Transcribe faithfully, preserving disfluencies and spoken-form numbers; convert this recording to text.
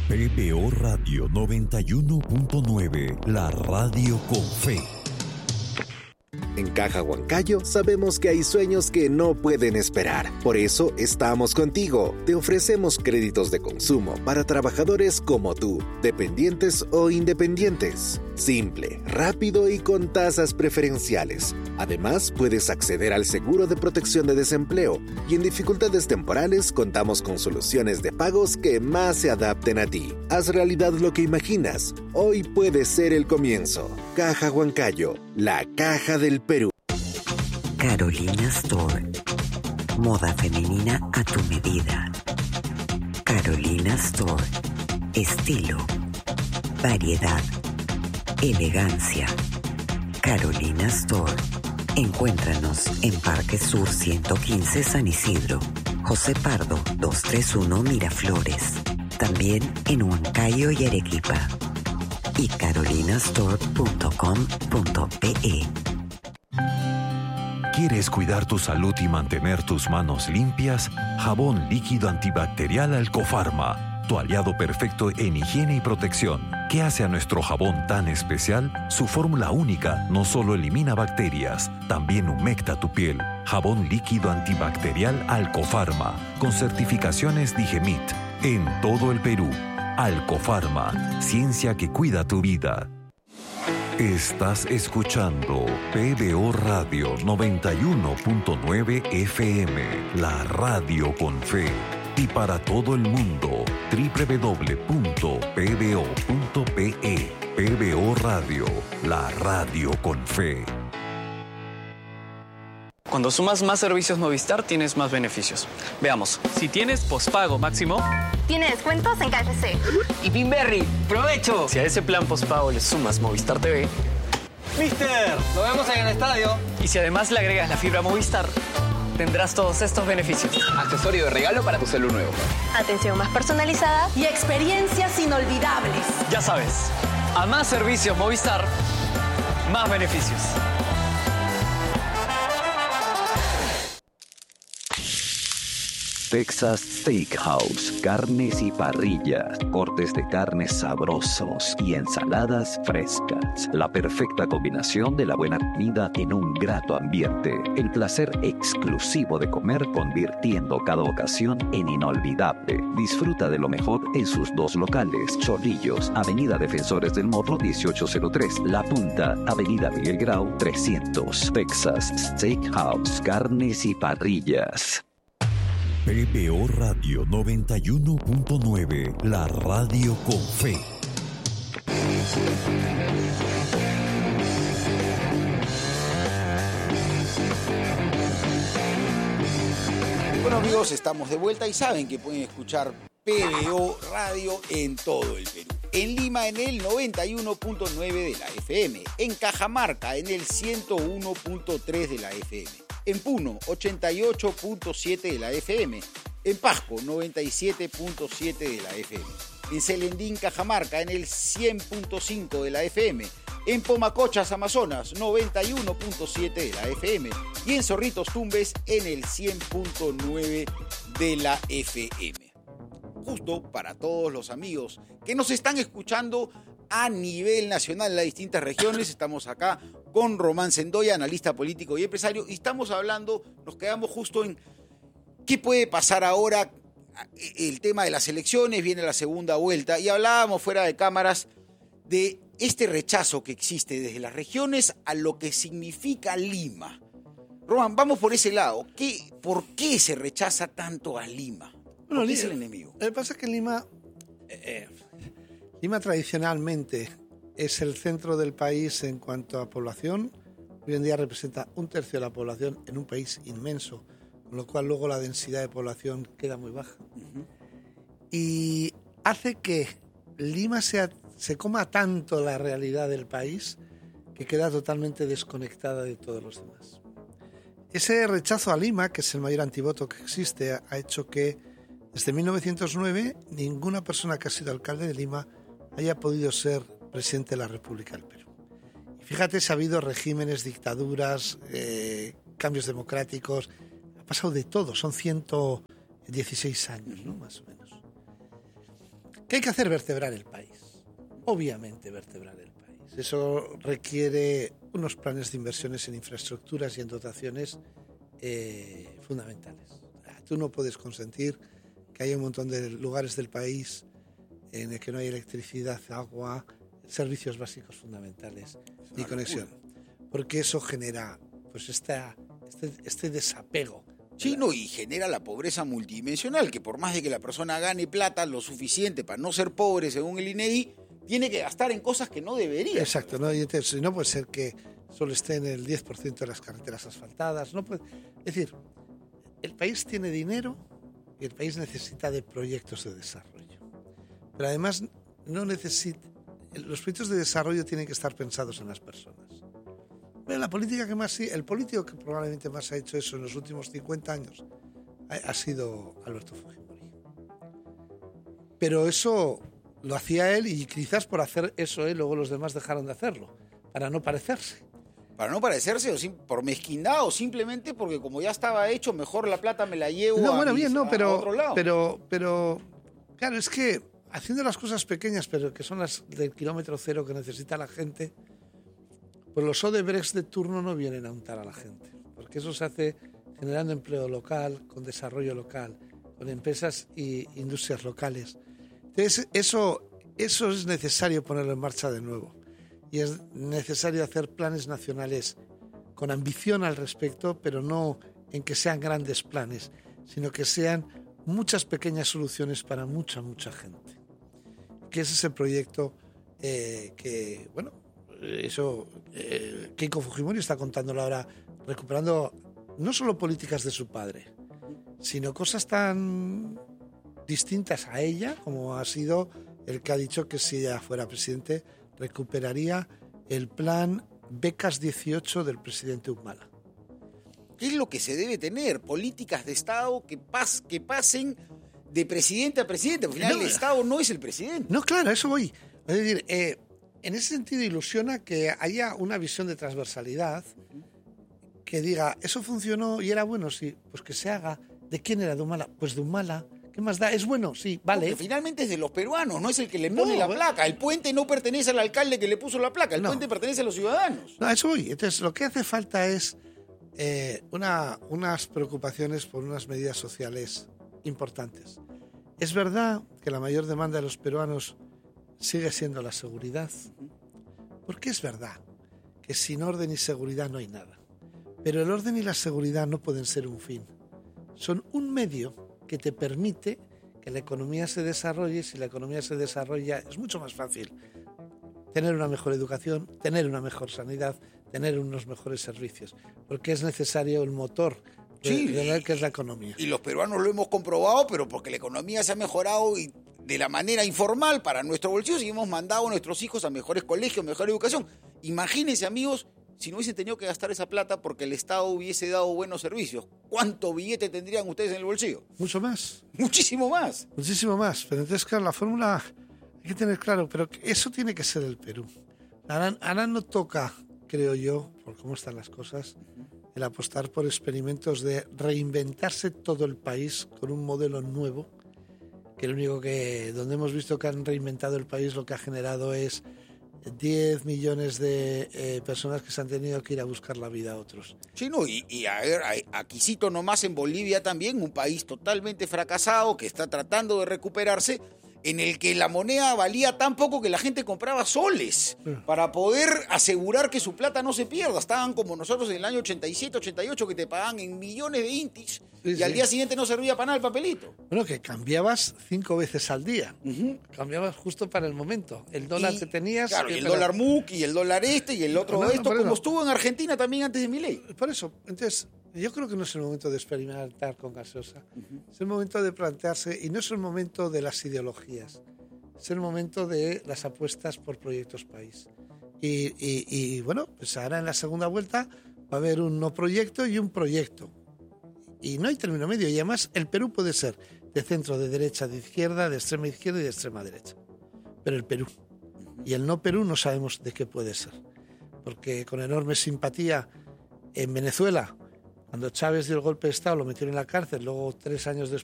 P B O Radio noventa y uno punto nueve, la radio con fe. En Caja Huancayo sabemos que hay sueños que no pueden esperar. Por eso estamos contigo. Te ofrecemos créditos de consumo para trabajadores como tú, dependientes o independientes. Simple, rápido y con tasas preferenciales. Además, puedes acceder al seguro de protección de desempleo y en dificultades temporales contamos con soluciones de pagos que más se adapten a ti. Haz realidad lo que imaginas. Hoy puede ser el comienzo. Caja Huancayo, la caja del Perú. Carolina Store. Moda femenina a tu medida. Carolina Store. Estilo, variedad, elegancia. Carolina Store. Encuéntranos en Parque Sur ciento quince San Isidro, José Pardo doscientos treinta y uno Miraflores. También en Huancayo y Arequipa. Y carolina store punto com punto pe. ¿Quieres cuidar tu salud y mantener tus manos limpias? Jabón líquido antibacterial Alcofarma, tu aliado perfecto en higiene y protección. ¿Qué hace a nuestro jabón tan especial? Su fórmula única no solo elimina bacterias, también humecta tu piel. Jabón líquido antibacterial Alcofarma, con certificaciones Digemit, en todo el Perú. Alcofarma, ciencia que cuida tu vida. Estás escuchando P B O Radio noventa y uno punto nueve F M, la radio con fe. Y para todo el mundo, doble u doble u doble u punto p b o punto p e. P B O Radio, la radio con fe. Cuando sumas más servicios Movistar, tienes más beneficios. Veamos, si tienes pospago máximo... Tiene descuentos en K F C. Y Pinberry, ¡provecho! Si a ese plan pospago le sumas Movistar T V... ¡Mister! ¡Lo vemos en el estadio! Y si además le agregas la fibra Movistar, tendrás todos estos beneficios. Accesorio de regalo para tu celu nuevo. Atención más personalizada y experiencias inolvidables. Ya sabes, a más servicios Movistar, más beneficios. Texas Steakhouse, carnes y parrillas, cortes de carnes sabrosos y ensaladas frescas. La perfecta combinación de la buena comida en un grato ambiente. El placer exclusivo de comer convirtiendo cada ocasión en inolvidable. Disfruta de lo mejor en sus dos locales. Chorrillos, Avenida Defensores del Morro dieciocho cero tres. La Punta, Avenida Miguel Grau trescientos. Texas Steakhouse, carnes y parrillas. P B O Radio noventa y uno punto nueve, la radio con fe. Bueno amigos, estamos de vuelta y saben que pueden escuchar P B O Radio en todo el Perú. En Lima en el noventa y uno punto nueve de la F M, en Cajamarca en el ciento uno punto tres de la F M. En Puno, ochenta y ocho punto siete de la F M. En Pasco, noventa y siete punto siete de la F M. En Celendín, Cajamarca, en el cien punto cinco de la F M. En Pomacochas, Amazonas, noventa y uno punto siete de la F M. Y en Zorritos Tumbes, en el cien punto nueve de la F M. Justo para todos los amigos que nos están escuchando a nivel nacional en las distintas regiones, estamos acá con Román Sendoya, analista político y empresario, y estamos hablando, nos quedamos justo en qué puede pasar ahora, el tema de las elecciones, viene la segunda vuelta, y hablábamos fuera de cámaras de este rechazo que existe desde las regiones a lo que significa Lima. Román, vamos por ese lado. ¿Qué, ¿Por qué se rechaza tanto a Lima? Bueno, ¿Qué es el enemigo? Lo que pasa es que Lima, eh, Lima tradicionalmente es el centro del país en cuanto a población. Hoy en día representa un tercio de la población en un país inmenso, con lo cual luego la densidad de población queda muy baja. Uh-huh. Y hace que Lima sea, se coma tanto la realidad del país que queda totalmente desconectada de todos los demás. Ese rechazo a Lima, que es el mayor antivoto que existe, ha hecho que desde mil novecientos nueve ninguna persona que ha sido alcalde de Lima haya podido ser presidente de la República del Perú. Y fíjate si ha habido regímenes, dictaduras, eh, cambios democráticos, ha pasado de todo, son ciento dieciséis años, ¿no? Más o menos. ¿Qué hay que hacer? Vertebrar el país. Obviamente vertebrar el país. Eso requiere unos planes de inversiones en infraestructuras y en dotaciones eh, fundamentales. Tú no puedes consentir que haya un montón de lugares del país en el que no hay electricidad, agua, servicios básicos fundamentales ni conexión. Porque eso genera pues esta, este, este desapego. Sí, no, y genera la pobreza multidimensional, que por más de que la persona gane plata lo suficiente para no ser pobre, según el I N E I, tiene que gastar en cosas que no debería. Exacto, ¿no? Y entonces, no puede ser que solo esté en el diez por ciento de las carreteras asfaltadas. No puede, es decir, el país tiene dinero y el país necesita de proyectos de desarrollo. Pero además, no necesita, los proyectos de desarrollo tienen que estar pensados en las personas. Bueno, la política que más, el político que probablemente más ha hecho eso en los últimos cincuenta años ha, ha sido Alberto Fujimori. Pero eso lo hacía él y quizás por hacer eso él, luego los demás dejaron de hacerlo, para no parecerse. Para no parecerse, o sim, por mezquindad o simplemente porque como ya estaba hecho, mejor la plata me la llevo no, a, bueno, mis, bien, no, a, pero, a otro lado. Pero, pero, claro, es que haciendo las cosas pequeñas, pero que son las del kilómetro cero que necesita la gente, pues los Odebrecht de turno no vienen a untar a la gente, porque eso se hace generando empleo local, con desarrollo local, con empresas e industrias locales. Entonces, eso, eso es necesario ponerlo en marcha de nuevo. Y es necesario hacer planes nacionales con ambición al respecto, pero no en que sean grandes planes, sino que sean muchas pequeñas soluciones para mucha, mucha gente. Que ese es el proyecto eh, que, bueno, eso eh, Keiko Fujimori está contándolo ahora, recuperando no solo políticas de su padre, sino cosas tan distintas a ella, como ha sido el que ha dicho que si ella fuera presidente recuperaría el plan Becas dieciocho del presidente Humala. ¿Qué es lo que se debe tener? Políticas de Estado que, pas, que pasen de presidente a presidente. Al final no, el Estado no es el presidente. No, claro, a eso voy. Es decir, eh, en ese sentido ilusiona que haya una visión de transversalidad que diga, eso funcionó y era bueno, sí, pues que se haga. ¿De quién era? ¿De Humala? Pues de Humala. ¿Qué más da? Es bueno, sí, vale. Porque finalmente es de los peruanos, no es el que le pone no, la bueno. placa. El puente no pertenece al alcalde que le puso la placa, el no. puente pertenece a los ciudadanos. No, a eso voy. Entonces, lo que hace falta es eh, una, unas preocupaciones por unas medidas sociales importantes. Es verdad que la mayor demanda de los peruanos sigue siendo la seguridad, porque es verdad que sin orden y seguridad no hay nada. Pero el orden y la seguridad no pueden ser un fin. Son un medio que te permite que la economía se desarrolle. Si la economía se desarrolla, es mucho más fácil tener una mejor educación, tener una mejor sanidad, tener unos mejores servicios, porque es necesario el motor de, sí, de ver que es la economía. Y los peruanos lo hemos comprobado, pero porque la economía se ha mejorado y de la manera informal para nuestro bolsillo, y hemos mandado a nuestros hijos a mejores colegios, mejor educación. Imagínense, amigos, si no hubiesen tenido que gastar esa plata porque el Estado hubiese dado buenos servicios, ¿cuánto billete tendrían ustedes en el bolsillo? Mucho más. Muchísimo más. Muchísimo más. Pero entonces, claro, la fórmula hay que tener claro, pero eso tiene que ser el Perú. Ahora, ahora no toca, creo yo, por cómo están las cosas, el apostar por experimentos de reinventarse todo el país con un modelo nuevo, que lo único que, donde hemos visto que han reinventado el país, lo que ha generado es diez millones de eh, personas que se han tenido que ir a buscar la vida a otros. Sí, no, y, y a ver, aquí cito nomás en Bolivia también, un país totalmente fracasado que está tratando de recuperarse, en el que la moneda valía tan poco que la gente compraba soles sí. para poder asegurar que su plata no se pierda. Estaban como nosotros en el año ochenta y siete, ochenta y ocho, que te pagaban en millones de intis sí, y sí. al día siguiente no servía para nada el papelito. Bueno, que cambiabas cinco veces al día. Uh-huh. Cambiabas justo para el momento. El dólar y, que tenías... Claro, y el para... dólar M U C y el dólar este y el otro no, esto, no, como estuvo en Argentina también antes de Milei. Por eso, entonces... Yo creo que no es el momento de experimentar con gaseosa. Uh-huh. Es el momento de plantearse, y no es el momento de las ideologías, es el momento de las apuestas por proyectos país. Y, y, y bueno, pues ahora en la segunda vuelta va a haber un no proyecto y un proyecto. Y no hay término medio. Y además el Perú puede ser de centro, de derecha, de izquierda, de extrema izquierda y de extrema derecha. Pero el Perú. Uh-huh. Y el no Perú no sabemos de qué puede ser. Porque con enorme simpatía en Venezuela... Cuando Chávez dio el golpe de Estado, lo metieron en la cárcel, luego tres años después